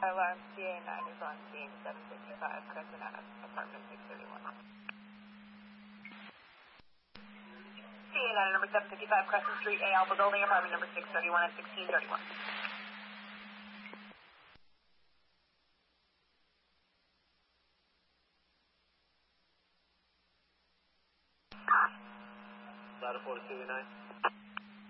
Alarm CA9 is on scene, 755 Crescent Ave, apartment 631. CA9, number 755 Crescent Street, A Alpha Building, apartment number 631 at 1631. Ladder 4 to CA9.